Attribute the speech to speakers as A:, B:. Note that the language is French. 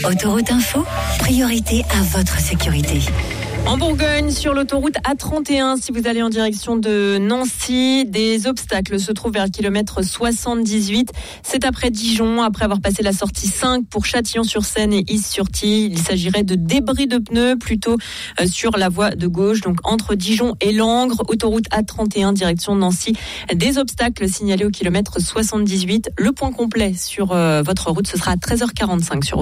A: Autoroute Info, priorité à votre sécurité.
B: En Bourgogne, sur l'autoroute A31, si vous allez en direction de Nancy, des obstacles se trouvent vers le kilomètre 78. C'est après Dijon, après avoir passé la sortie 5 pour Châtillon-sur-Seine et Is-sur-Tille. Il s'agirait de débris de pneus plutôt sur la voie de gauche, donc entre Dijon et Langres, autoroute A31, direction Nancy. Des obstacles signalés au kilomètre 78. Le point complet sur votre route, ce sera à 13h45 sur